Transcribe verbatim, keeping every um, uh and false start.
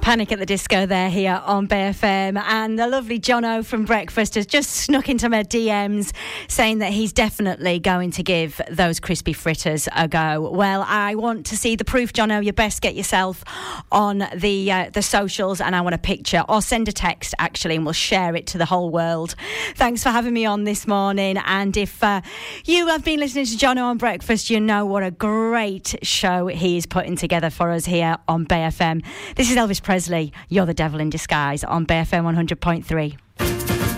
Panic at the Disco there here on B F M, and the lovely Jono from Breakfast has just snuck into my D Ms saying that he's definitely going to give those crispy fritters a go. Well, I want to see the proof, Jono. You best get yourself on the uh, the socials, and I want a picture, or send a text actually, and we'll share it to the whole world. Thanks for having me on this morning, and if uh, you have been listening to Jono on Breakfast, you know what a great show he is putting together for us here on B F M. This is Elvis Presley, You're the Devil in Disguise on B F M one hundred point three.